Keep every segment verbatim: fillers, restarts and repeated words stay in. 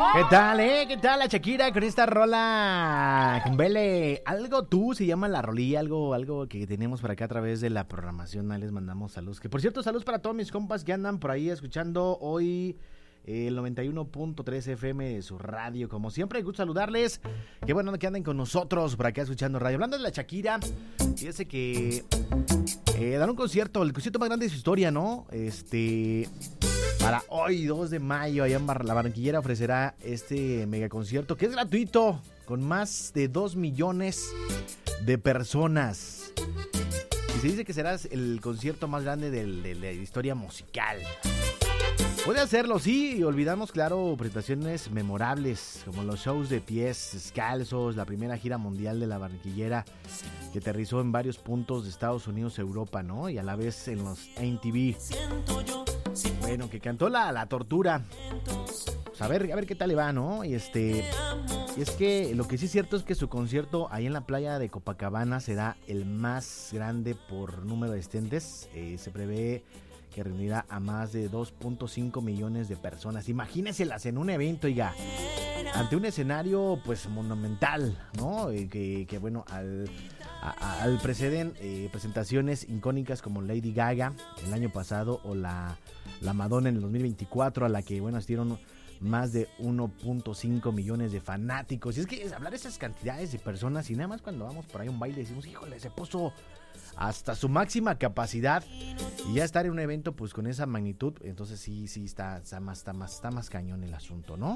¿Qué tal, eh? ¿Qué tal la Shakira con esta rola? Vele, algo tú se llama la rolilla, algo, algo que tenemos por acá a través de la programación. Ahí les mandamos saludos. Que por cierto, saludos para todos mis compas que andan por ahí escuchando hoy eh, el noventa y uno punto tres F M de su radio. Como siempre, gusto saludarles. Qué bueno que anden con nosotros por acá escuchando radio. Hablando de la Shakira, fíjense que eh, dan un concierto, el concierto más grande de su historia, ¿no? Este... Para hoy, dos de mayo, allá en Bar- la Barranquillera ofrecerá este megaconcierto que es gratuito, con más de dos millones de personas. Y se dice que será el concierto más grande del- de la historia musical. Puede hacerlo, sí, y olvidamos, claro, presentaciones memorables, como los shows de pies descalzos, la primera gira mundial de la Barranquillera, que aterrizó en varios puntos de Estados Unidos, Europa, ¿no? Y a la vez en los M T V. Bueno, que cantó la, la tortura. Pues a ver, a ver qué tal le va, ¿no? Y este. Y es que lo que sí es cierto es que su concierto ahí en la playa de Copacabana será el más grande por número de asistentes. Eh, se prevé que reunirá a más de dos punto cinco millones de personas. Imagínenselas en un evento, oiga, ante un escenario pues monumental, ¿no? Eh, que, que bueno, al, a, a, al preceden eh, presentaciones icónicas como Lady Gaga el año pasado o la, la Madonna en el dos mil veinticuatro, a la que bueno asistieron más de uno punto cinco millones de fanáticos. Y es que hablar de esas cantidades de personas y nada más cuando vamos por ahí a un baile decimos, híjole, se puso hasta su máxima capacidad, y ya estar en un evento pues con esa magnitud, entonces sí, sí está, está más, está más, está más cañón el asunto, ¿no?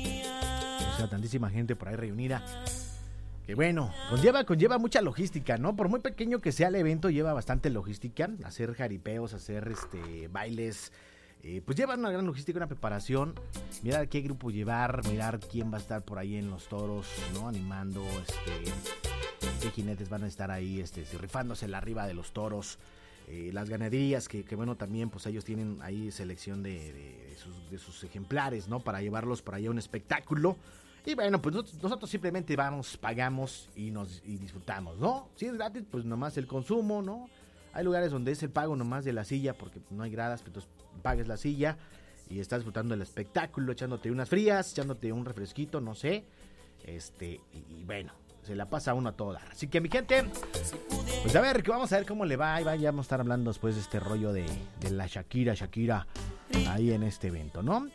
O sea, tantísima gente por ahí reunida. Que bueno, conlleva, conlleva mucha logística, ¿no? Por muy pequeño que sea el evento, lleva bastante logística, hacer jaripeos, hacer este bailes. Eh, pues lleva una gran logística, una preparación, mirar qué grupo llevar, mirar quién va a estar por ahí en los toros, ¿no? Animando, este, qué jinetes van a estar ahí, este, rifándose la arriba de los toros, eh, las ganaderías, que, que bueno, también pues ellos tienen ahí selección de, de, de, sus, de sus ejemplares, ¿no? Para llevarlos para allá a un espectáculo. Y bueno, pues nosotros simplemente vamos, pagamos y nos y disfrutamos, ¿no? Si es gratis, pues nomás el consumo, ¿no? Hay lugares donde es el pago nomás de la silla, porque no hay gradas, pero entonces pagues la silla y estás disfrutando del espectáculo, echándote unas frías, echándote un refresquito, no sé. Este, y, y bueno, se la pasa uno a todo dar. Así que mi gente, pues a ver, que vamos a ver cómo le va. Y va, ya vamos a estar hablando después de este rollo de, de la Shakira, Shakira, ahí en este evento, ¿no?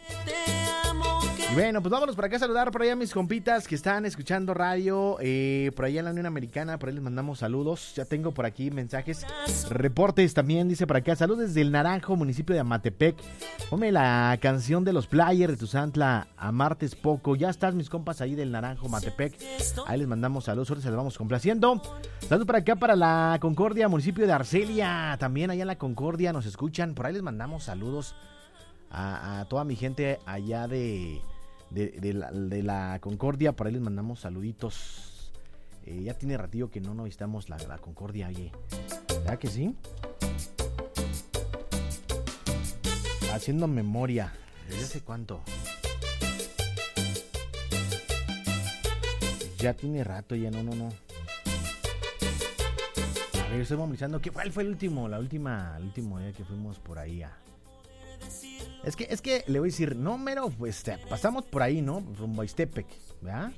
Y bueno, pues vámonos por acá a saludar por allá a mis compitas que están escuchando radio, eh, por allá en la Unión Americana, por ahí les mandamos saludos. Ya tengo por aquí mensajes, reportes también, dice por acá, saludos desde el Naranjo, municipio de Amatepec. Ponme la canción de los Players de Tuzantla, Amarte es poco. Ya estás, mis compas ahí del Naranjo, Amatepec. Ahí les mandamos saludos, ahora se los vamos complaciendo. Saludos por acá para la Concordia, municipio de Arcelia, también allá en la Concordia nos escuchan. Por ahí les mandamos saludos a, a toda mi gente allá de... De, de, la, de la Concordia, por ahí les mandamos saluditos. Eh, ya tiene ratillo que no nos visitamos la, la Concordia, oye. ¿Verdad que sí? Haciendo memoria. ¿Desde hace cuánto? Ya tiene rato, ya no, no, no. A ver, estoy movilizando. ¿Qué, ¿Cuál fue el último? La última, el último día que fuimos por ahí a... Es que, es que le voy a decir, no, mero, pues pasamos por ahí, ¿no? Rumbo a Ixtepec, ¿verdad?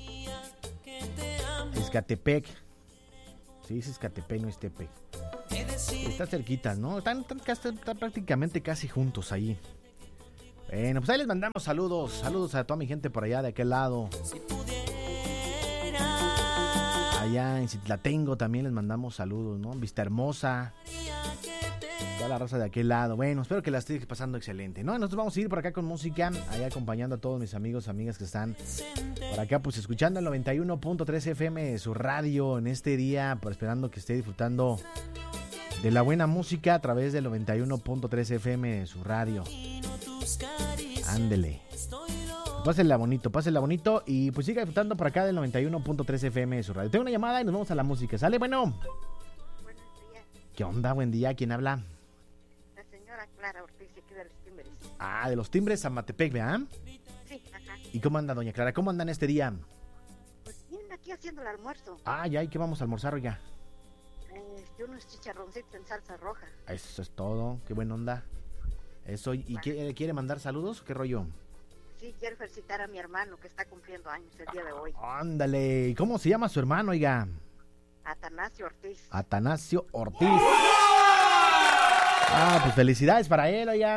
Izcatepec. Sí, es Izcatepec, no Ixtepec. Está cerquita, ¿no? Están, están, están, están prácticamente casi juntos ahí. Bueno, pues ahí les mandamos saludos. Saludos a toda mi gente por allá de aquel lado. Allá en Citlatengo también les mandamos saludos, ¿no? Vista Hermosa. Toda la raza de aquel lado. Bueno, espero que la estés pasando excelente, ¿no? Nosotros vamos a ir por acá con música, allá acompañando a todos mis amigos, amigas que están por acá, pues escuchando el noventa y uno punto tres F M, su radio en este día, pues esperando que esté disfrutando de la buena música a través del noventa y uno punto tres F M, su radio. Ándele. Pásenla bonito, pásenla bonito y pues siga disfrutando por acá del noventa y uno punto tres F M, su radio. Tengo una llamada y nos vamos a la música. ¿Sale? Bueno. Buenos días. ¿Qué onda? Buen día. ¿Quién habla? Clara Ortiz, aquí de los Timbres. Ah, de los Timbres, Amatepec, ¿verdad? Sí, ajá. ¿Y cómo anda, doña Clara? ¿Cómo andan este día? Pues bien, aquí haciendo el almuerzo. Ah, ya, ¿y qué vamos a almorzar, oiga? Eh, unos chicharroncitos en salsa roja. Eso es todo, qué buena onda. Eso, ¿y qué, quiere mandar saludos o qué rollo? Sí, sí, quiero felicitar a mi hermano que está cumpliendo años el día de hoy. Ándale, ¿y cómo se llama su hermano, oiga? Atanasio Ortiz. Atanasio Ortiz. Ah, pues felicidades para él, oiga.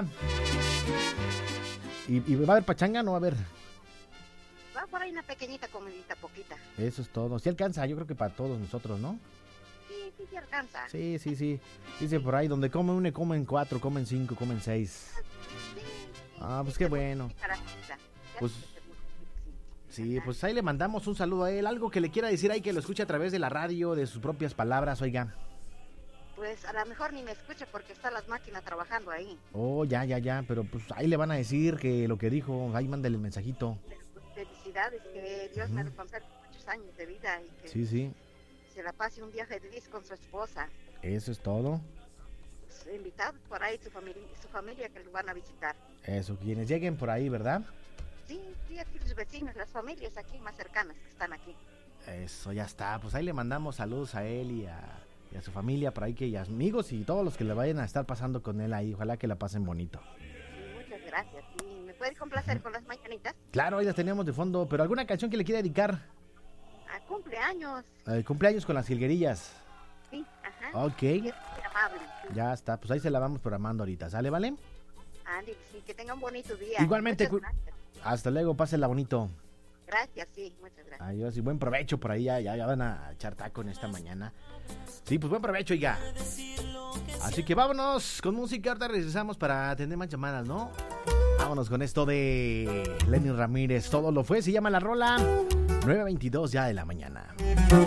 ¿Y, y va a haber pachanga o no va a haber? Va por ahí una pequeñita comidita, poquita. Eso es todo. Sí alcanza, yo creo que para todos nosotros, ¿no? Sí, sí, sí alcanza. Sí, sí, sí. Dice por ahí, donde come uno, comen cuatro, comen cinco, comen seis. Sí, Ah, pues qué bueno. Pues sí, pues ahí le mandamos un saludo a él. Algo que le quiera decir ahí, que lo escuche a través de la radio, de sus propias palabras, oiga. Pues a lo mejor ni me escucha porque están las máquinas trabajando ahí. Oh, ya, ya, ya, pero pues ahí le van a decir que lo que dijo, ahí mándale el mensajito. Felicidades, que Dios Ujú. me conserve muchos años de vida y que Sí, sí, se la pase un día feliz con su esposa. eso es todo. Pues, invitados por ahí, su familia, su familia que lo van a visitar. Eso, quienes lleguen por ahí, ¿verdad? Sí, sí, aquí los vecinos, las familias aquí más cercanas que están aquí. Eso, ya está. Pues ahí le mandamos saludos a él y a, y a su familia por ahí, que y a amigos y todos los que le vayan a estar pasando con él ahí. Ojalá que la pasen bonito. Sí, muchas gracias. ¿Y me puede complacer con las mañanitas? Claro, ahí las teníamos de fondo, pero ¿alguna canción que le quiera dedicar? A cumpleaños. El cumpleaños con las jilguerillas. Sí, ajá. Ok, Y es muy amable. Sí. ya está. Pues ahí se la vamos programando ahorita. ¿Sale, vale? Andy, sí, que tenga un bonito día. Igualmente, Muchas cu- gracias. Hasta luego, pásenla bonito. Gracias, sí, muchas gracias. Adiós y buen provecho por ahí. Ya, ya, ya van a echar taco en esta mañana. Sí, pues buen provecho, oiga. Así que vámonos con música. Ahorita regresamos para atender más llamadas, ¿no? Vámonos con esto de Lenny Ramírez. Todo lo fue. Se llama La Rola. nueve veintidós ya de la mañana.